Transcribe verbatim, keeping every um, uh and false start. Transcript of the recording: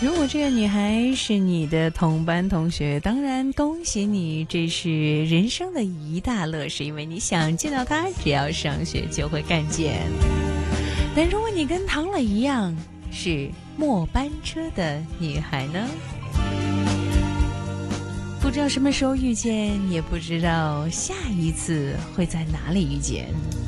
如果这个女孩是你的同班同学，当然恭喜你，这是人生的一大乐事，因为你想见到她，只要上学就会看见。但如果你跟唐磊一样是末班车的女孩呢？不知道什么时候遇见，也不知道下一次会在哪里遇见。